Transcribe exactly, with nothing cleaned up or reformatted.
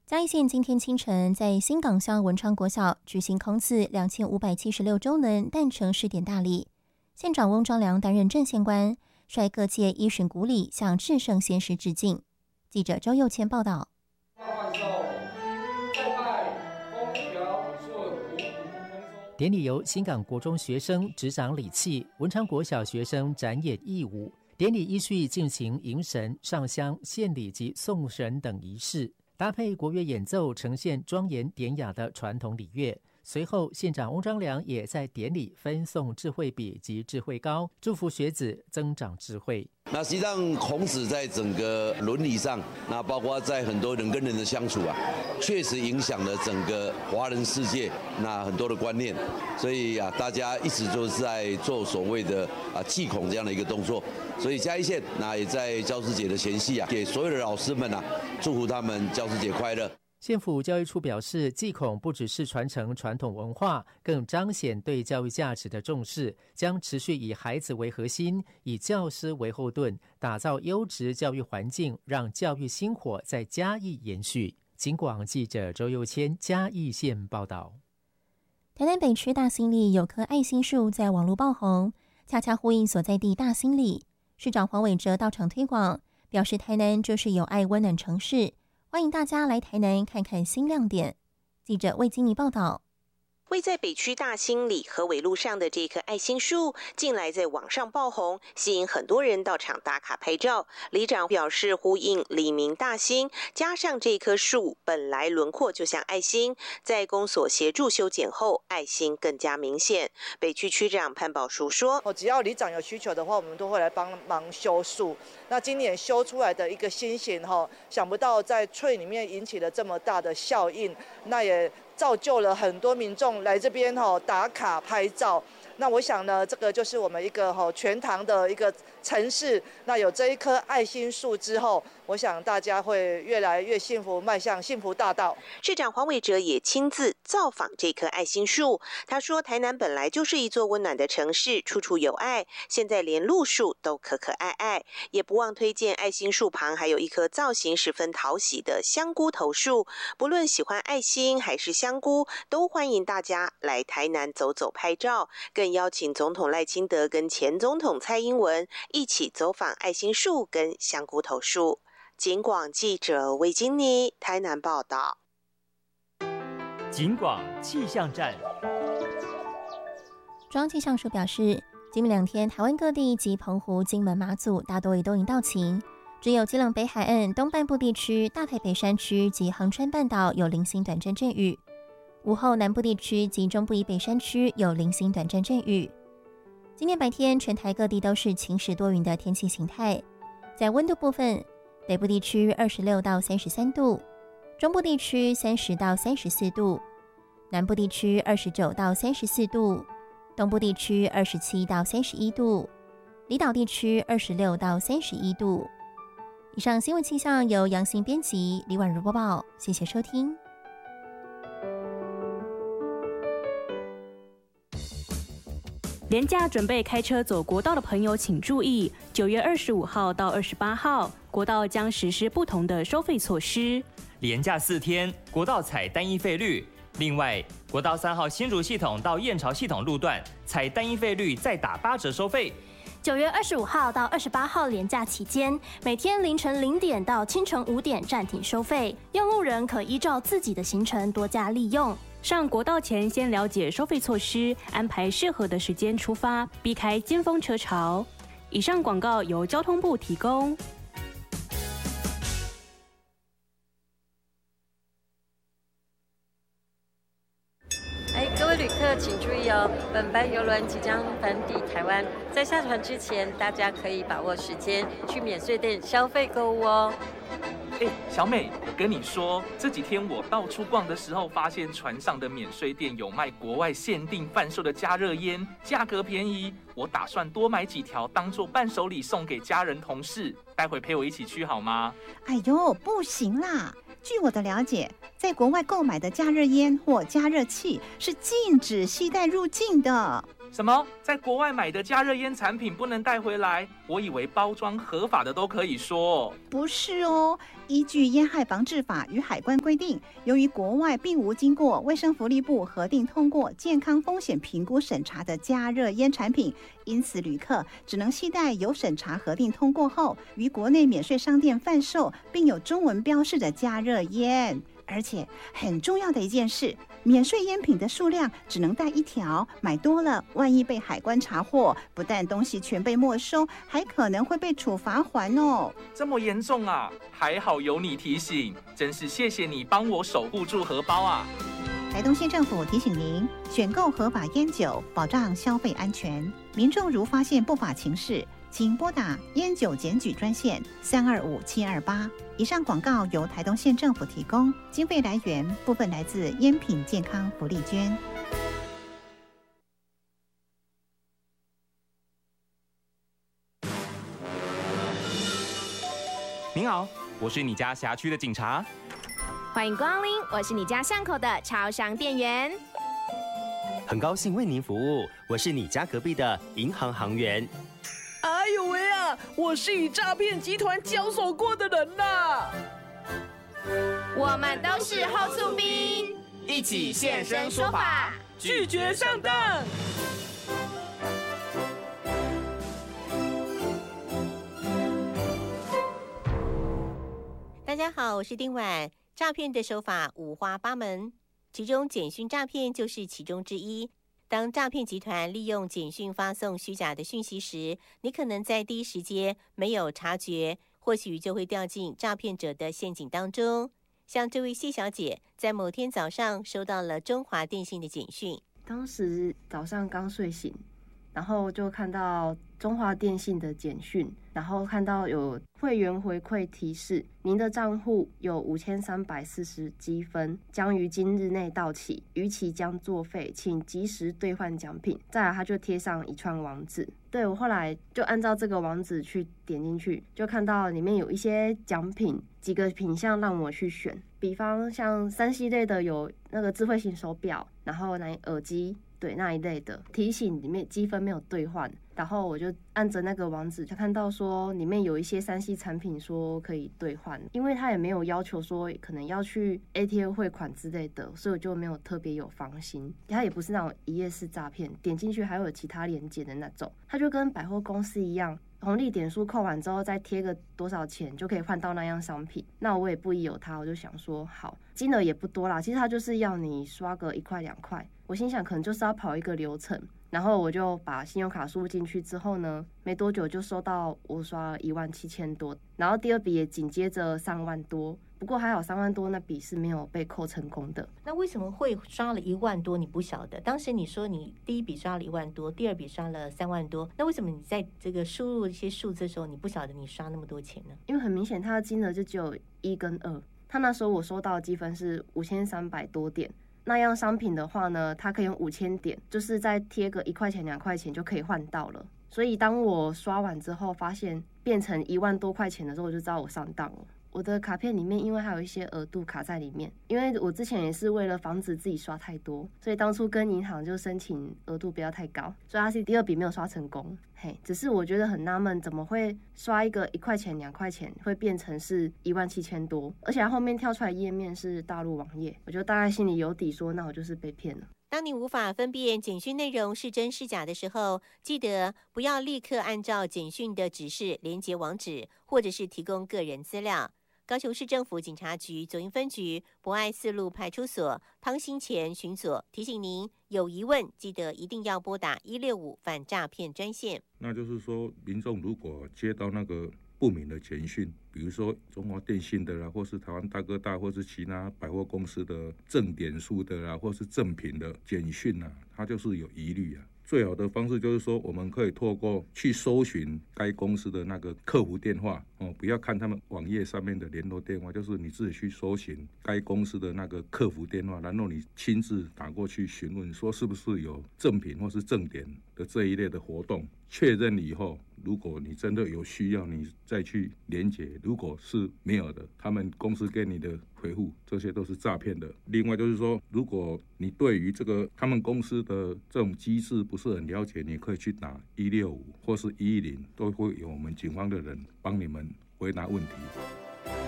嘉义县今天清晨在新港乡文昌国小举行孔子两千五百七十六周年诞辰试点大礼，县长翁章良担任正县官，率各界依循古礼向至圣先师致敬。记者周佑谦报道。 典礼由新港国中学生执掌礼器，文昌国小学生展演义舞。典礼依序进行迎神、上香、献礼及送神等仪式，搭配国乐演奏，呈现庄严典雅的传统礼乐。随后，县长翁章良也在典礼分送智慧笔及智慧膏，祝福学子增长智慧。 那实际上，孔子在整个伦理上，那包括在很多人跟人的相处啊，确实影响了整个华人世界那很多的观念。所以啊，大家一直都是在做所谓的啊祭孔这样的一个动作。所以嘉义县那也在教师节的前夕啊，给所有的老师们啊，祝福他们教师节快乐。 县府教育处表示，祭孔不只是传承传统文化，更彰显对教育价值的重视，将持续以孩子为核心，以教师为后盾，打造优质教育环境，让教育薪火在嘉义延续。警广记者周佑谦嘉义县报道。 台南北区大兴里有棵爱心树在网络爆红，恰恰呼应所在地大兴里。市长黄伟哲到场推广，表示台南就是有爱温暖城市，欢迎大家来台南看看新亮点。记者魏金妮报道。 位在北区大兴里和尾路上的这棵爱心树，近来在网上爆红，吸引很多人到场打卡拍照。里长表示，呼应里民大兴，加上这棵树本来轮廓就像爱心，在公所协助修剪后，爱心更加明显。北区区长潘宝淑说：“ 只要里长有需求的话，我们都会来帮忙修树。那今年修出来的一个新型哈，想不到在翠里面引起了这么大的效应，那也造就了很多民众来这边哈打卡拍照。那我想呢，这个就是我们一个哈全唐的一个城市。那有这一棵爱心树之后，我想大家会越来越幸福，迈向幸福大道。” 市长黄伟哲也亲自造访这棵爱心树。他说，台南本来就是一座温暖的城市，处处有爱，现在连路树都可可爱爱。也不忘推荐爱心树旁还有一棵造型十分讨喜的香菇头树，不论喜欢爱心还是香菇，都欢迎大家来台南走走拍照，更邀请总统赖清德跟前总统蔡英文一起走访爱心树跟香菇头树。警广记者魏金妮台南报道。 警广气象站。 中央气象署表示，今明两天台湾各地及澎湖、金门、马祖大多为多云到晴，只有基隆北海岸东半部地区、大台北山区及恒春半岛有零星短暂阵雨。午后南部地区及中部以北山区有零星短暂阵雨。今天白天全台各地都是晴时多云的天气形态。在温度部分，北部地区二十六到三十三度，中部地区三十到三十四度，南部地区二十九到三十四度，东部地区二十七到三十一度，离岛地区二十六到三十一度。以上新闻气象由杨欣编辑，李婉如播报，谢谢收听。 连假准备开车走国道的朋友请注意，九月二十五号到二十八号，国道将实施不同的收费措施。 连假四天，国道采单一费率。另外，国道三号新竹系统到燕巢系统路段采单一费率，再打八折收费。 九月二十五号到二十八号连假期间，每天凌晨零点到清晨五点暂停收费，用路人可依照自己的行程多加利用。 上国道前先了解收费措施，安排适合的时间出发，避开尖峰车潮。以上广告由交通部提供。 哎，各位旅客请注意哦，本班邮轮即将返抵台湾，在下船之前，大家可以把握时间去免税店消费购物哦。 哎，小美，我跟你说，这几天我到处逛的时候，发现船上的免税店有卖国外限定贩售的加热烟，价格便宜。我打算多买几条当做伴手礼送给家人同事，待会陪我一起去好吗？ 哎呦，不行啦！据我的了解，在国外购买的加热烟或加热器是禁止携带入境的。 什么？在国外买的加热烟产品不能带回来？我以为包装合法的都可以说。 不是哦，依据烟害防治法与海关规定，由于国外并无经过卫生福利部核定通过健康风险评估审查的加热烟产品，因此旅客只能携带有审查核定通过后于国内免税商店贩售并有中文标示的加热烟。而且很重要的一件事，免税烟品的数量只能带一条，买多了万一被海关查获，不但东西全被没收，还可能会被处罚还哦。 这么严重啊？还好有你提醒，真是谢谢你帮我守护住荷包啊。 台东县政府提醒您，选购合法烟酒，保障消费安全。民众如发现不法情事，请拨打烟酒检举专线三二五七二八。以上广告由台东县政府提供，经费来源部分来自烟品健康福利捐。 您好，我是你家辖区的警察。 欢迎光临，我是你家巷口的超商店员。 很高兴为您服务，我是你家隔壁的银行行员。 哎呦喂啊！我是与诈骗集团交手过的人呐。 我们都是后厝兵， 一起现身说法， 拒绝上当。 大家好，我是丁婉。诈骗的手法五花八门，其中简讯诈骗就是其中之一。当诈骗集团利用简讯发送虚假的讯息时，你可能在第一时间没有察觉，或许就会掉进诈骗者的陷阱当中。像这位谢小姐，在某天早上收到了中华电信的简讯， 当时早上刚睡醒，然后就看到中华电信的简讯，然后看到有会员回馈提示，您的账户有五千三百四十积分，将于今日内到期，逾期将作废，请及时兑换奖品。再来，他就贴上一串网址，对我后来就按照这个网址去点进去，就看到里面有一些奖品，几个品项让我去选，比方像三 C 类的有那个智慧型手表，然后那耳机。对那一类的提醒里面积分没有兑换，然后我就按着那个网址就看到说里面有一些三 C 产品说可以兑换，因为他也没有要求说可能要去 A T M 汇款之类的，所以我就没有特别有放心。他也不是那种一页式诈骗，点进去还有其他连结的那种，他就跟百货公司一样，红利点数扣完之后再贴个多少钱就可以换到那样商品。那我也不疑有他，我就想说好，金额也不多啦，其实他就是要你刷个一块两块。我心想可能就是要跑一个流程，然后我就把信用卡输入进去之后呢，没多久就收到我刷了一万七千多，然后第二笔也紧接着三万多，不过还好三万多那笔是没有被扣成功的。 那为什么会刷了一万多？你不晓得？当时你说你第一笔刷了一万多，第二笔刷了三万多，那为什么你在这个输入一些数字的时候，你不晓得你刷那么多钱呢？ 因为很明显它的金额就只有一跟二，他那时候我收到的积分是五千三百多点。那样商品的话呢，它可以用五千点，就是再贴个一块钱两块钱就可以换到了。所以当我刷完之后，发现变成一万多块钱的时候，我就知道我上当了。我的卡片里面因为还有一些额度卡在里面，因为我之前也是为了防止自己刷太多，所以当初跟银行就申请额度不要太高，所以它是第二笔没有刷成功。嘿，只是我觉得很纳闷，怎么会刷一个一块钱两块钱会变成是一万七千多，而且它后面跳出来页面是大陆网页，我就大概心里有底说，那我就是被骗了。 当你无法分辨简讯内容是真是假的时候，记得不要立刻按照简讯的指示连结网址，或者是提供个人资料。高雄市政府警察局左营分局博爱四路派出所汤新前巡佐提醒您，有疑问记得一定要拨打一六五反诈骗专线。 那就是说，民众如果接到那个不明的简讯，比如说中华电信的啦，或是台湾大哥大，或是其他百货公司的正点数的啦，或是正品的简讯啊，它就是有疑虑啊。最好的方式就是说，我们可以透过去搜寻该公司的那个客服电话哦，不要看他们网页上面的联络电话，就是你自己去搜寻该公司的那个客服电话，然后你亲自打过去询问，说是不是有正品或是正点的这一类的活动。确认以后， 如果你真的有需要，你再去连结，如果是没有的，他们公司给你的回复，这些都是诈骗的。另外就是说，如果你对于这个他们公司的这种机制不是很了解，你可以去打一六五或是一一零，都会有我们警方的人帮你们回答问题。